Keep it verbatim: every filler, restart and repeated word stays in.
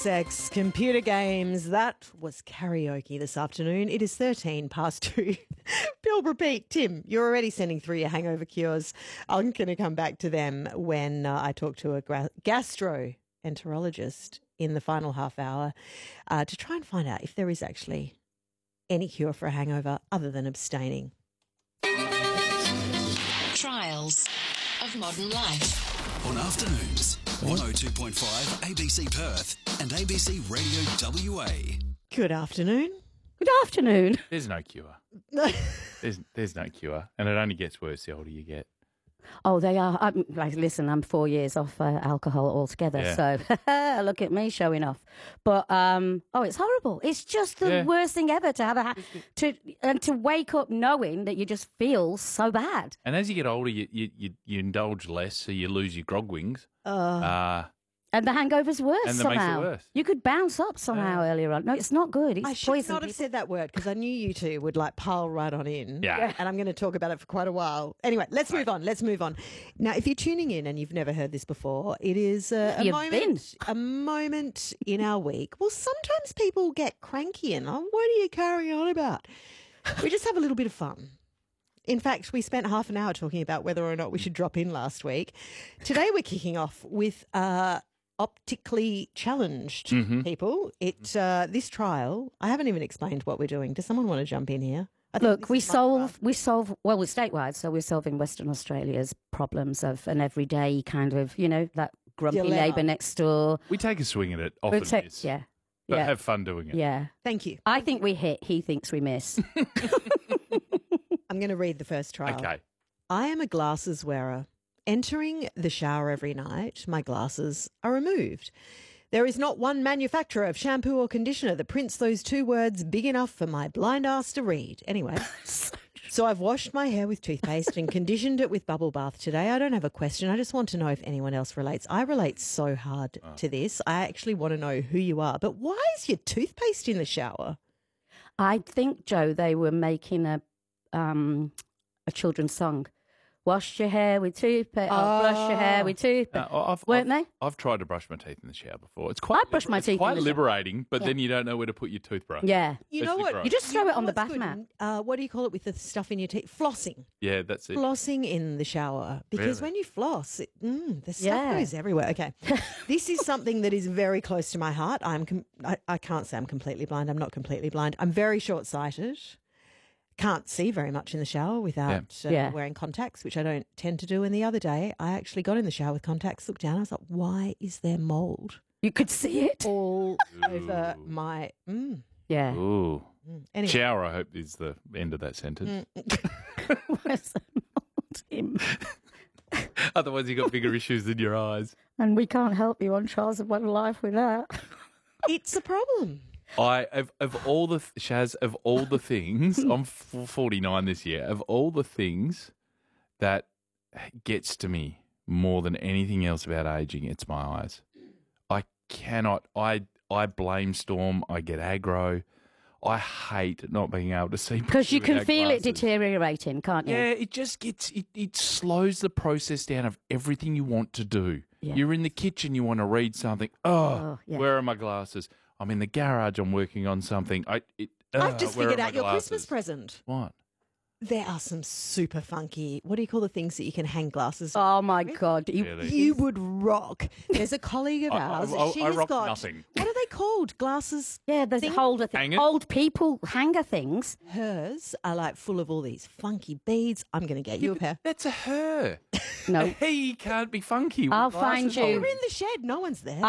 Sex, computer games, that was karaoke this afternoon. It is thirteen past two. Bill, repeat. Tim, you're already sending through your hangover cures. I'm going to come back to them when uh, I talk to a gra- gastroenterologist in the final half hour uh, to try and find out if there is actually any cure for a hangover other than abstaining. Trials of Modern Life. On afternoons, one oh two point five A B C Perth and A B C Radio W A. Good afternoon. Good afternoon. There's no cure. There's there's no cure, and it only gets worse the older you get. Oh, they are. I'm, like, listen, I'm four years off uh, alcohol altogether, Yeah. so look at me showing off. But um, oh, it's horrible. It's just the Yeah. worst thing ever to have a ha- to and to wake up knowing that you just feel so bad. And as you get older, you you, you, you indulge less, so you lose your grog wings. Uh, Uh, And the hangover's worse And that makes it somehow. worse. You could bounce up somehow earlier on. No, it's not good. It's I should poison. not have people. said that word because I knew you two would like pile right on in. Yeah. And I'm going to talk about it for quite a while. Anyway, let's move on. Let's move on. Now, if you're tuning in and you've never heard this before, it is uh, a You've moment, a moment in our week. Well, sometimes people get cranky and, oh, what are you carrying on about? We just have a little bit of fun. In fact, we spent half an hour talking about whether or not we should drop in last week. Today, we're kicking off with uh, optically challenged Mhm. people. It uh, this trial. I haven't even explained what we're doing. Does someone want to jump in here? I think Look, this we is my solve, part. we solve, well, we're statewide, so we're solving Western Australia's problems of an everyday kind of, you know, that grumpy Dilemma. neighbour next door. we take a swing at it often, We'll take- miss, yeah, but yeah, have fun doing it. yeah. Thank you. I think we hit, he thinks we miss. I'm going to read the first trial. Okay. I am a glasses wearer. Entering the shower every night, my glasses are removed. There is not one manufacturer of shampoo or conditioner that prints those two words big enough for my blind ass to read. Anyway, so I've washed my hair with toothpaste and conditioned it with bubble bath today. I don't have a question. I just want to know if anyone else relates. I relate so hard to this. I actually want to know who you are. But why is your toothpaste in the shower? I think, Joe, they were making a um, a children's song. Wash your hair with toothpaste. Oh. Brush your hair with toothpaste. Uh, I've, Weren't I've, they? I've tried to brush my teeth in the shower before. It's quite I brush my it's teeth in quite the shower. liberating, but Yeah. then you don't know where to put your toothbrush. Yeah. You know Especially what? gross. You just throw You it know on the what's bath good? mat. Uh, what do you call it with the stuff in your teeth? Flossing. Yeah, that's it. Flossing in the shower because Really? when you floss, it, mm, the stuff Yeah. goes everywhere. Okay, this is something that is very close to my heart. I'm com- I, I can't say I'm completely blind. I'm not completely blind. I'm very short-sighted. Can't see very much in the shower without uh, Yeah. wearing contacts, which I don't tend to do. And the other day, I actually got in the shower with contacts, looked down, I was like, why is there mold You could see it. all over my... Mm, Yeah. Ooh. mm. Anyway, Shower, I hope, is the end of that sentence. Where's the mold? Him. Otherwise, you've got bigger issues than your eyes. And we can't help you on Trials of Modern Life with that. it's a problem. I of, of all the th- Shaz of all the things, I'm f- forty-nine this year. Of all the things that gets to me more than anything else about aging, it's my eyes. I cannot. I I blame storm. I get aggro. I hate not being able to see Because you can without feel it glasses. deteriorating, can't you? Yeah, it just gets it, it slows the process down of everything you want to do. Yeah. You're in the kitchen, you want to read something. Oh, Oh, yeah. where are my glasses? I'm in the garage, I'm working on something. I it, I've uh, just where figured are my out your glasses? Christmas present. What? There are some super funky, what do you call the things that you can hang glasses? Oh, my God. You, Really? You would rock. There's a colleague of I- I- ours. I- she I has rock got nothing. what are they called? Glasses. yeah, there's Thing- hold, Hang it? hold people hanger things. Hers are like full of all these funky beads. I'm going to get you a pair. That's a her. No. He can't be funky. with I'll glasses find you- on. You're in the shed. No one's there.